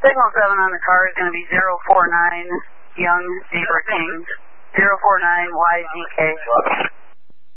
Signal 7 on the car is going to be 049 Young Zebra King. 049 YZK.